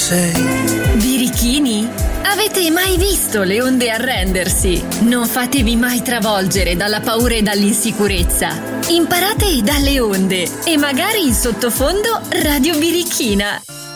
sei. Birichini? Avete mai visto le onde arrendersi? Non fatevi mai travolgere dalla paura e dall'insicurezza. Imparate dalle onde e magari in sottofondo Radio Birichina.